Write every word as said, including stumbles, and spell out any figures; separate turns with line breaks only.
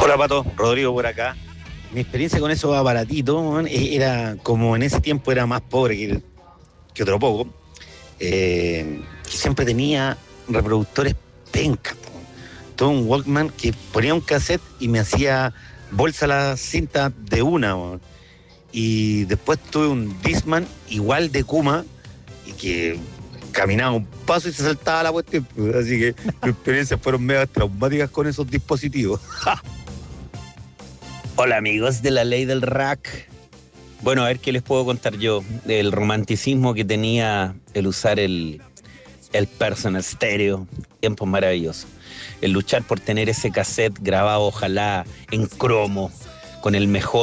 Hola Pato, Rodrigo por acá. Mi experiencia con esos aparatitos, man, e- era como en ese tiempo era más pobre que, que otro poco, eh, que siempre tenía reproductores pencas, po. Todo un Walkman que ponía un cassette y me hacía bolsa la cinta de una, man. Y después tuve un Discman igual de Kuma y que caminaba un paso y se saltaba la cuestión, pues. Así que mis experiencias fueron medio traumáticas con esos dispositivos.
Hola amigos de la ley del rack. Bueno, a ver qué les puedo contar yo del romanticismo que tenía el usar el, el personal stereo. Tiempos maravillosos. El luchar por tener ese cassette grabado, ojalá en cromo, con el mejor